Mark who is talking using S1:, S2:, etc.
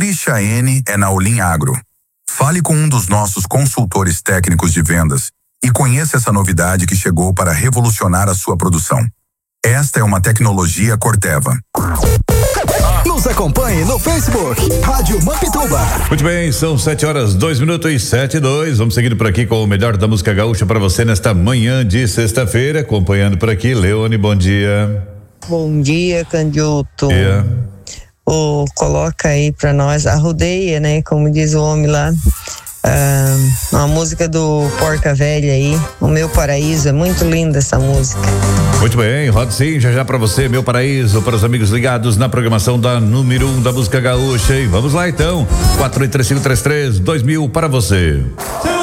S1: Ficha N é na Olim Agro. Fale com um dos nossos consultores técnicos de vendas e conheça essa novidade que chegou para revolucionar a sua produção. Esta é uma tecnologia Corteva.
S2: Nos acompanhe no Facebook, Rádio Mampituba.
S3: Muito bem, são 7h02 e 7:02. Vamos seguindo por aqui com o melhor da música gaúcha para você nesta manhã de sexta-feira. Acompanhando por aqui, Leone, bom dia.
S4: Bom dia, Candiuto.
S3: Bom dia.
S4: Coloca aí pra nós a rodeia, né? Como diz o homem lá. Uma música do Porca Velha aí, O Meu Paraíso. É muito linda essa música.
S3: Muito bem, roda sim, já para você, Meu Paraíso, para os amigos ligados na programação da número 1 da música gaúcha. E vamos lá então, 43533-2000 para você.